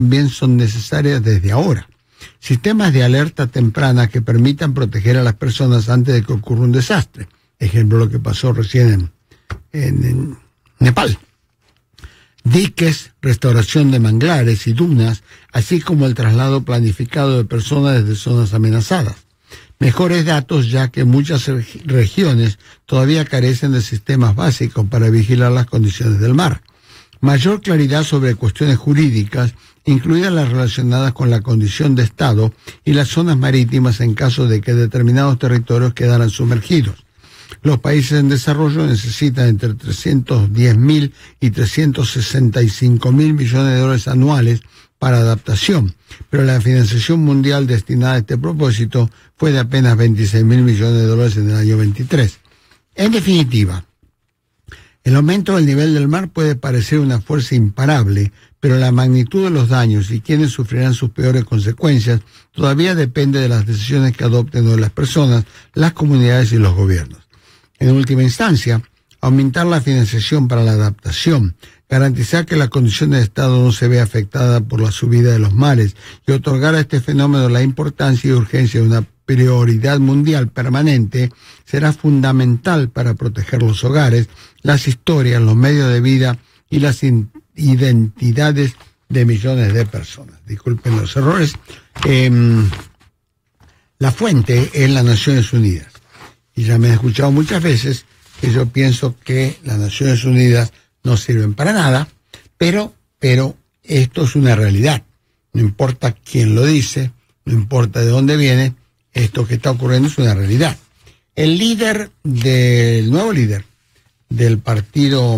también son necesarias desde ahora. Sistemas de alerta temprana que permitan proteger a las personas antes de que ocurra un desastre. Ejemplo, lo que pasó recién en Nepal. Diques, restauración de manglares y dunas, así como el traslado planificado de personas desde zonas amenazadas. Mejores datos, ya que muchas regiones todavía carecen de sistemas básicos para vigilar las condiciones del mar. Mayor claridad sobre cuestiones jurídicas, incluidas las relacionadas con la condición de Estado y las zonas marítimas en caso de que determinados territorios quedaran sumergidos. Los países en desarrollo necesitan entre 310.000 y 365.000 millones de dólares anuales para adaptación, pero la financiación mundial destinada a este propósito fue de apenas 26.000 millones de dólares en el año 23. En definitiva, el aumento del nivel del mar puede parecer una fuerza imparable, pero la magnitud de los daños y quienes sufrirán sus peores consecuencias todavía depende de las decisiones que adopten hoy las personas, las comunidades y los gobiernos. En última instancia, aumentar la financiación para la adaptación, garantizar que la condición de Estado no se vea afectada por la subida de los mares y otorgar a este fenómeno la importancia y urgencia de una prioridad mundial permanente será fundamental para proteger los hogares, las historias, los medios de vida y las identidades de millones de personas. Disculpen los errores. La fuente es las Naciones Unidas. Y ya me han escuchado muchas veces que yo pienso que las Naciones Unidas no sirven para nada, pero esto es una realidad. No importa quién lo dice, no importa de dónde viene, esto que está ocurriendo es una realidad. El nuevo líder del partido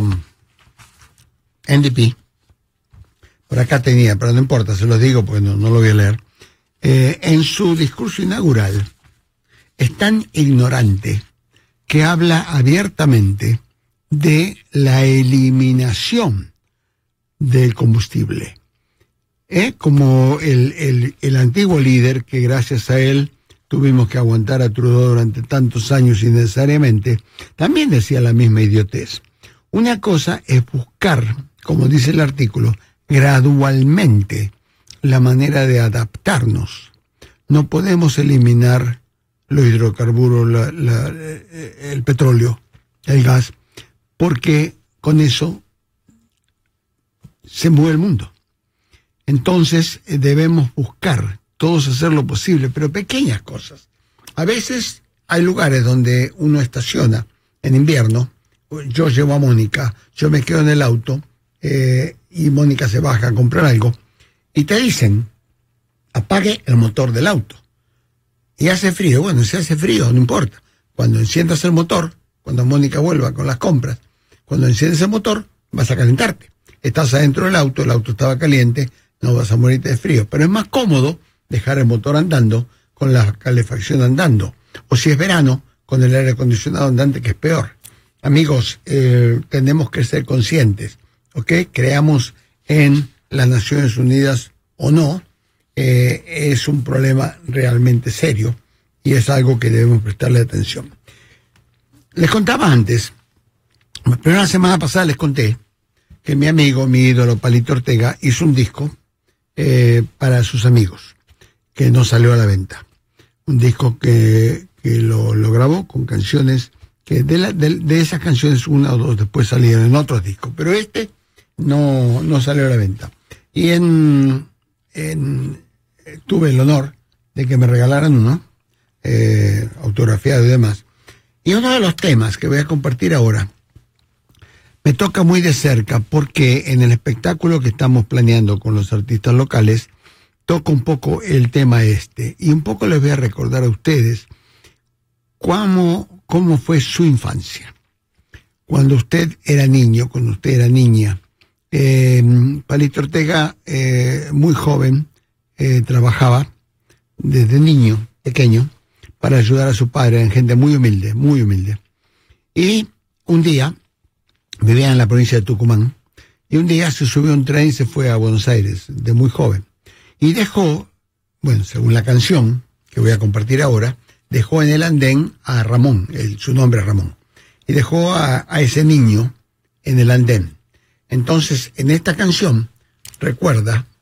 NDP, por acá tenía, pero no importa, se los digo porque no lo voy a leer, en su discurso inaugural es tan ignorante que habla abiertamente de la eliminación del combustible. Como el antiguo líder, que gracias a él tuvimos que aguantar a Trudeau durante tantos años innecesariamente, también decía la misma idiotez. Una cosa es buscar, como dice el artículo, gradualmente la manera de adaptarnos. No podemos eliminar los hidrocarburos, el petróleo, el gas, porque con eso se mueve el mundo. Entonces debemos buscar todos hacer lo posible, pero pequeñas cosas. A veces hay lugares donde uno estaciona en invierno, yo llevo a Mónica, yo me quedo en el auto y Mónica se baja a comprar algo y te dicen, apague el motor del auto. Y hace frío, bueno, si hace frío, no importa. Cuando enciendas el motor, cuando Mónica vuelva con las compras, cuando enciendes el motor, vas a calentarte. Estás adentro del auto, el auto estaba caliente, no vas a morirte de frío. Pero es más cómodo dejar el motor andando con la calefacción andando. O si es verano, con el aire acondicionado andante, que es peor. Amigos, tenemos que ser conscientes, ¿ok? Creamos en las Naciones Unidas o no, es un problema realmente serio y es algo que debemos prestarle atención. Les contaba antes, pero la semana pasada les conté que mi amigo, mi ídolo Palito Ortega hizo un disco para sus amigos que no salió a la venta. Un disco que lo grabó con canciones que de esas canciones una o dos después salieron en otros discos, pero este no salió a la venta. Y tuve el honor de que me regalaran uno, autografiado y demás. Y uno de los temas que voy a compartir ahora me toca muy de cerca porque en el espectáculo que estamos planeando con los artistas locales toca un poco el tema y un poco les voy a recordar a ustedes cómo fue su infancia. Cuando usted era niño, cuando usted era niña, Palito Ortega, muy joven, trabajaba desde niño, pequeño, para ayudar a su padre, en gente muy humilde, muy humilde. Y un día, vivía en la provincia de Tucumán, y un día se subió a un tren y se fue a Buenos Aires, de muy joven. Y dejó, bueno, según la canción que voy a compartir ahora, dejó en el andén a Ramón, su nombre es Ramón, y dejó a ese niño en el andén. Entonces, en esta canción, recuerda